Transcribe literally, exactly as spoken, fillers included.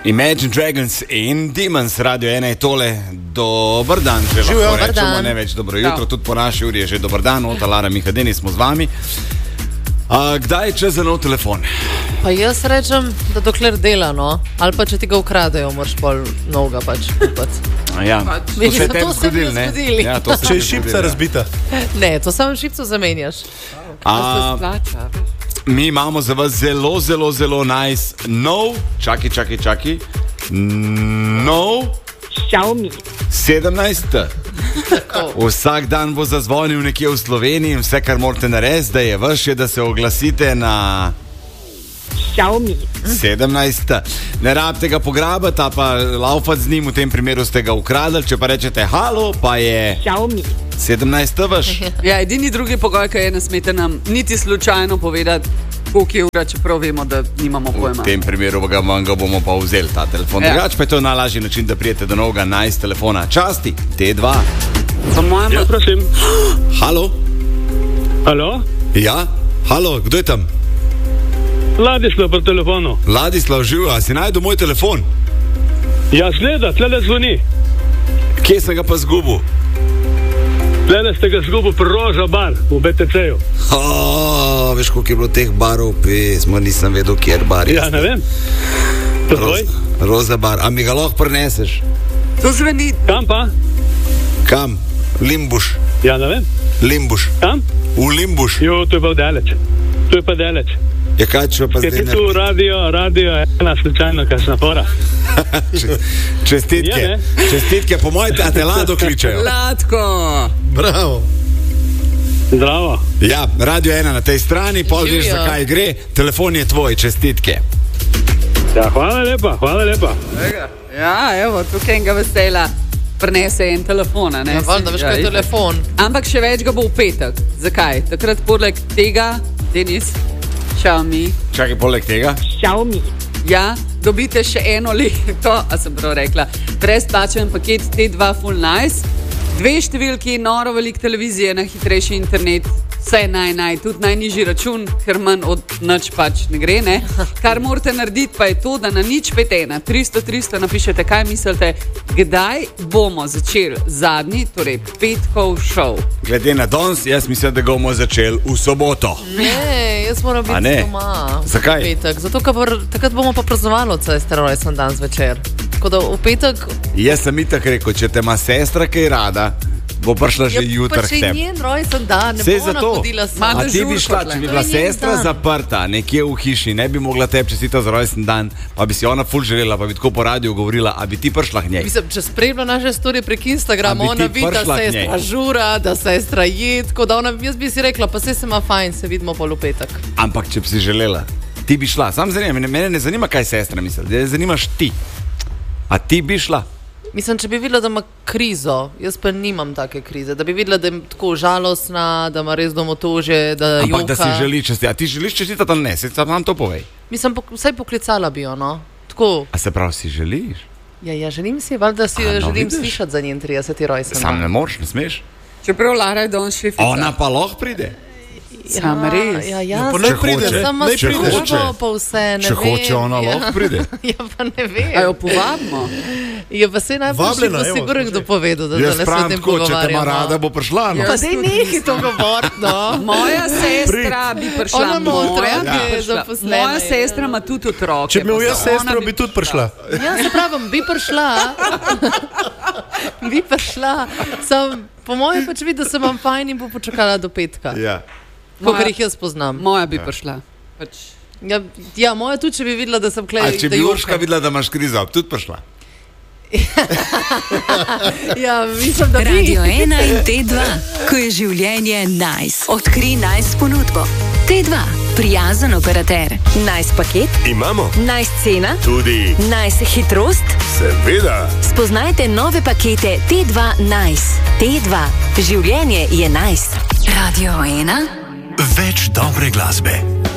Imagine Dragons in Demons, Radio ena je tole. Dobar dan, če lahko rečemo, ne več dobro jutro, tudi po naši uri je že dobar dan, Ota, Lara, Mihadeni smo z vami. A, kdaj je čas za nov telefon? Pa jaz rečem, da dokler dela, no, ali pa če ti ga ukradejo, moraš pol novega pač kupati. Ja, to se je tem zgodil, ne? Ja, to če je šipca razbita. Ne, to samo šipco zamenjaš. A, mi imamo za vas zelo, zelo, zelo nice nov, čaki, čaki, čaki, nov Xiaomi sedemnajst. Vsak dan bo zazvonil nekje v Sloveniji in vse, kar morate narediti, da je vaš, je, da se oglasite na Xiaomi sedemnajst. Ne rabite ga pograbiti, pa laufati z njim, v tem primeru ste ga ukradli, če pa rečete halo, pa je Xiaomi sedemnajst vaš. Ja, edini drugi pogoj, ki je, ne smete nam niti slučajno povedati, koliko je ura, čeprav vemo, da nimamo pojma. V tem primeru ga, vam ga bomo pa vzeli, ta telefon. Ja. Drugač pa je to najlažji način, da prijete do novega nice telefona. Časti, T dva. Pa mojem... Ja, prosim. Halo? Halo? Ja? Halo, kdo je tam? Ladislav po telefonu. Ladislav, živ, a si najdu moj telefon? Ja, gleda, tlele zvoni. Kje sem ga pa zgubil? Tlele ste ga zgubil pri Roža bar v B T C-ju. Oh, veš, koliko je bilo teh barov, pismo, nisem vedel, kjer bar je. Ja, ne vem. Roz, Roza bar, a mi ga lahko prineseš? To zveni... Kam pa? Kam? Limbuš. Ja, ne vem. Limbuš. Kam? V Limbuš. Jo, to je pa daleč. To je pa daleč. Ja, kaj če pa zdaj ne... tu radio, radio, ena slučajno, kaj sem pora. Čestitke. Ja, Čestitke, po mojem, da te Lado kličejo. Ladko! Bravo. Zdravo. Ja, Radio ena na tej strani, pol veš, zakaj gre. Telefon je tvoj, čestitke. Ja, hvala lepa, hvala lepa. Ja, evo, tukaj ga vesela. Prenese en telefon, ne? Ja, valjda, veš, kaj je telefon. Ampak še več ga bo v petek. Zakaj? Takrat poleg tega, Denis, Xiaomi. Čakaj, poleg tega? Xiaomi Ja, dobite še eno leto, a sem prav rekla, brezplačen paket T dva Full Nice, dve številki, noro velik televizije, najhitrejši internet, vse naj, naj, tudi najnižji račun, ker manj od nič pač ne gre, ne? Kar morate narediti pa je to, da na nič pet ena, tristo tristo napišete, kaj mislite, kdaj bomo začeli zadnji, torej petkov šov. Glede na danes, jaz mislim, da ga bomo začeli v soboto. Ne, jaz moram biti doma. Zakaj? Petek, zato, ker takrat bomo pa praznovali od sestra rojsten dan zvečer. Tako da v petek... Jaz sem itak rekel, če te ima sestra kaj rada, bo prišla že jutri k tebi. Pa če njen rojsten dan, ne bo nahodila sama. A ti bi šla, če bi bila sestra zaprta nekje v hiši, ne bi mogla tebi čestitati za rojsten dan, pa bi si ona ful želela, pa bi tako po radiju govorila, a bi ti prišla k njej? Mislim, če spremlja naše storije prek Instagrama, ona vidi, da sestra žura, da sestra je, tako da ona, jaz bi si rekla, pa se se ima fajn, se vidimo pol v petek. Ampak če bi si želela, ti bi šla. Sam zanima, mene ne zanima, kaj sestra misli, da zanimaš ti. A ti bi šla? Mislim, če bi videla, da ima krizo, jaz pa nimam take krize, da bi videla, da je tako žalostna, da ima res domotožje, da joka. Ampak da si želi čestitati. A ti želiš čestitati ali ne? Se nam to povej. Mislim, vsaj poklicala bi jo, no. Tako. A se prav si želiš? Ja, ja, želim si, valjda si jo želim slišati za njen trideseti rojsten dan. Sam ne moreš, ne smeš. Čeprav Lara je danes šefica. Ona pa lahko pride. Sam res. Ja, ja, no, če pride, sama če hoče, pa vse, ne če vem. hoče, ona ja. lahko pride. Ja, pa ne vem. A jo povabimo? Ja, pa se najbolj bo sigurno kdo povedal, da jaz se s tem pogovarjamo. Če te ima rada, bo prišla. No. Pa dej nekaj to govoriti, no. Moja sestra bi prišla. Ona ima otroke, ja. zaposlene. Moja sestra ima tudi otroke. Če bi imel jaz sestro, bi tudi prišla. Ja, se pravim, bi prišla. Bi prišla. Sam, po mojem pač vidi, da se vam fajn in bo počakala do petka. Ja. Kakor jih jaz poznam. Moja bi prišla. Pač. Ja, ja, moja tudi, če bi videla, da sem klej. A če bi Urška videla, da imaš krizo, bi tudi prišla. Ja, mislim, da bi. Radio ena in T dva, ko je življenje nice. Odkri nice ponudbo. T dva, prijazen operater. Nice paket? Imamo. Nice cena? Tudi. Nice hitrost? Seveda. Spoznajte nove pakete T dva Nice. T dva, življenje je nice. Radio ena. Več dobre glasbe.